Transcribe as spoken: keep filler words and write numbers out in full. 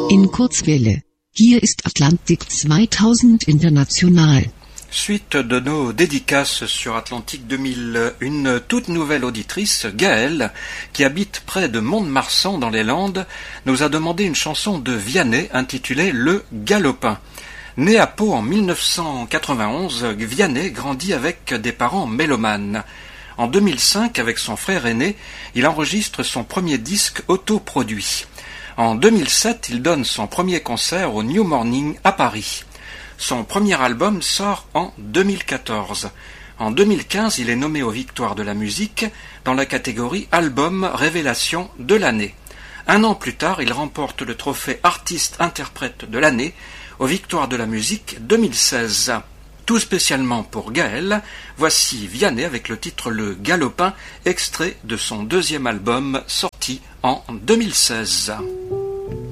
In Kurzwelle. Hier ist Atlantik zweitausend International. Suite de nos dédicaces sur Atlantique deux mille, une toute nouvelle auditrice, Gaëlle, qui habite près de Mont-de-Marsan dans les Landes, nous a demandé une chanson de Vianney intitulée Le Galopin. Né à Pau en mille neuf cent quatre-vingt-onze, Vianney grandit avec des parents mélomanes. En deux mille cinq, avec son frère aîné, il enregistre son premier disque autoproduit. En deux mille sept, il donne son premier concert au New Morning à Paris. Son premier album sort en deux mille quatorze. En deux mille quinze, il est nommé aux Victoires de la musique dans la catégorie Album Révélation de l'année. Un an plus tard, il remporte le trophée Artiste-Interprète de l'année aux Victoires de la musique deux mille seize. Tout spécialement pour Gaëlle, voici Vianney avec le titre Le Galopin, extrait de son deuxième album sorti en deux mille seize.